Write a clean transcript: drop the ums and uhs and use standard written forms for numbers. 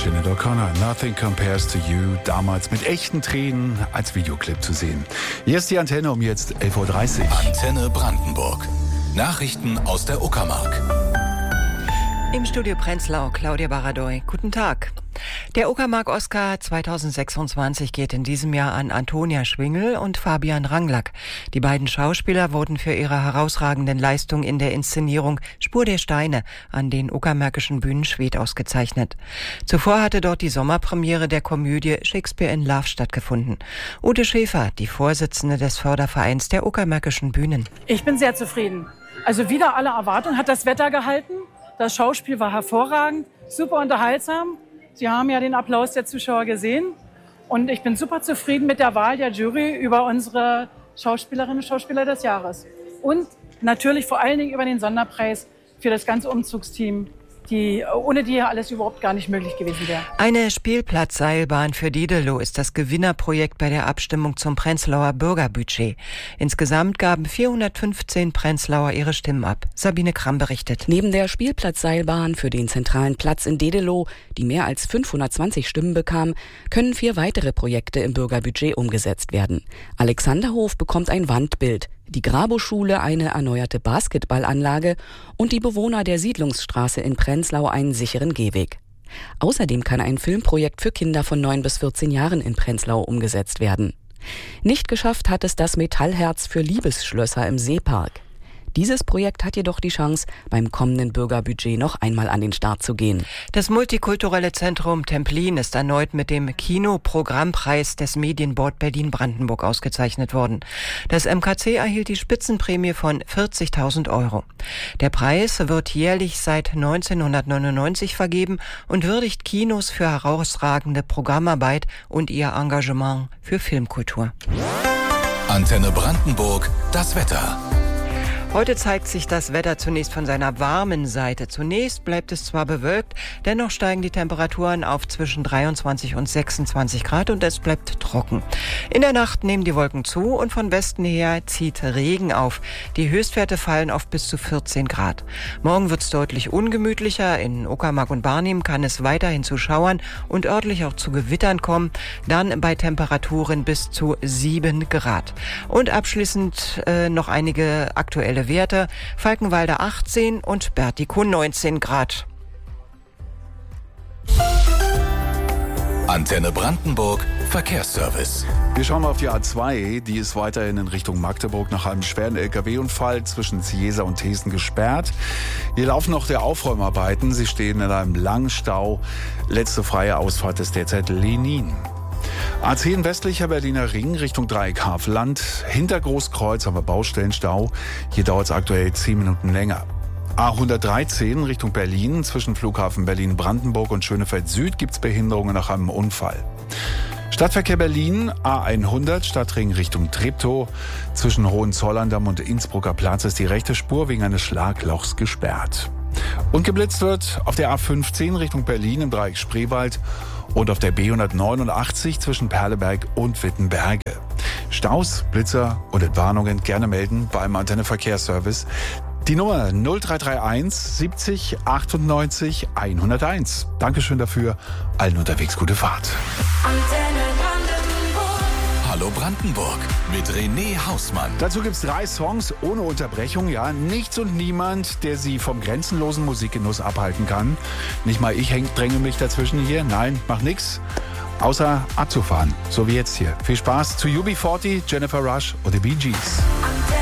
Sinead O'Connor, Nothing Compares to You, damals mit echten Tränen als Videoclip zu sehen. Hier ist die Antenne um jetzt 11.30 Uhr. Antenne Brandenburg. Nachrichten aus der Uckermark. Im Studio Prenzlau, Claudia Baradoy. Guten Tag. Der Uckermark-Oscar 2026 geht in diesem Jahr an Antonia Schwingel und Fabian Ranglack. Die beiden Schauspieler wurden für ihre herausragenden Leistungen in der Inszenierung Spur der Steine an den Uckermärkischen Bühnen Schwedt ausgezeichnet. Zuvor hatte dort die Sommerpremiere der Komödie Shakespeare in Love stattgefunden. Ute Schäfer, die Vorsitzende des Fördervereins der Uckermärkischen Bühnen. Ich bin sehr zufrieden. Also wieder alle Erwartungen hat das Wetter gehalten. Das Schauspiel war hervorragend, super unterhaltsam. Sie haben ja den Applaus der Zuschauer gesehen. Und ich bin super zufrieden mit der Wahl der Jury über unsere Schauspielerinnen und Schauspieler des Jahres. Und natürlich vor allen Dingen über den Sonderpreis für das ganze Umzugsteam, ohne die ja alles überhaupt gar nicht möglich gewesen wäre. Eine Spielplatzseilbahn für Dedelow ist das Gewinnerprojekt bei der Abstimmung zum Prenzlauer Bürgerbudget. Insgesamt gaben 415 Prenzlauer ihre Stimmen ab. Sabine Kramm berichtet. Neben der Spielplatzseilbahn für den zentralen Platz in Dedelow, die mehr als 520 Stimmen bekam, können 4 weitere Projekte im Bürgerbudget umgesetzt werden. Alexanderhof bekommt ein Wandbild, die Grabow-Schule eine erneuerte Basketballanlage und die Bewohner der Siedlungsstraße in Prenzlau einen sicheren Gehweg. Außerdem kann ein Filmprojekt für Kinder von 9 bis 14 Jahren in Prenzlau umgesetzt werden. Nicht geschafft hat es das Metallherz für Liebesschlösser im Seepark. Dieses Projekt hat jedoch die Chance, beim kommenden Bürgerbudget noch einmal an den Start zu gehen. Das multikulturelle Zentrum Templin ist erneut mit dem Kinoprogrammpreis des Medienboard Berlin-Brandenburg ausgezeichnet worden. Das MKC erhielt die Spitzenprämie von 40.000 €. Der Preis wird jährlich seit 1999 vergeben und würdigt Kinos für herausragende Programmarbeit und ihr Engagement für Filmkultur. Antenne Brandenburg, das Wetter. Heute zeigt sich das Wetter zunächst von seiner warmen Seite. Zunächst bleibt es zwar bewölkt, dennoch steigen die Temperaturen auf zwischen 23 und 26 Grad und es bleibt trocken. In der Nacht nehmen die Wolken zu und von Westen her zieht Regen auf. Die Höchstwerte fallen auf bis zu 14 Grad. Morgen wird es deutlich ungemütlicher. In Uckermark und Barnim kann es weiterhin zu Schauern und örtlich auch zu Gewittern kommen. Dann bei Temperaturen bis zu 7 Grad. Und abschließend noch einige aktuelle Werte. Falkenwalde 18 und Bertikow 19 Grad. Antenne Brandenburg, Verkehrsservice. Wir schauen mal auf die A2. Die ist weiterhin in Richtung Magdeburg nach einem schweren LKW-Unfall zwischen Ziesa und Thesen gesperrt. Hier laufen noch der Aufräumarbeiten. Sie stehen in einem langen Stau. Letzte freie Ausfahrt ist derzeit Lenin. A10 westlicher Berliner Ring Richtung Dreieck Havelland. Hinter Großkreuz haben wir Baustellenstau. Hier dauert es aktuell 10 Minuten länger. A113 Richtung Berlin. Zwischen Flughafen Berlin-Brandenburg und Schönefeld Süd gibt es Behinderungen nach einem Unfall. Stadtverkehr Berlin, A100 Stadtring Richtung Treptow. Zwischen Hohenzollern-Damm und Innsbrucker Platz ist die rechte Spur wegen eines Schlaglochs gesperrt. Und geblitzt wird auf der A15 Richtung Berlin im Dreieck Spreewald und auf der B189 zwischen Perleberg und Wittenberge. Staus, Blitzer und Entwarnungen gerne melden beim Antenne Verkehrsservice. Die Nummer 0331 70 98 101. Dankeschön dafür. Allen unterwegs gute Fahrt. Hallo Brandenburg mit René Hausmann. Dazu gibt's 3 Songs ohne Unterbrechung, ja. Nichts und niemand, der Sie vom grenzenlosen Musikgenuss abhalten kann. Nicht mal ich dränge mich dazwischen hier. Nein, mach nix. Außer abzufahren. So wie jetzt hier. Viel Spaß zu UB40, Jennifer Rush und The Bee Gees.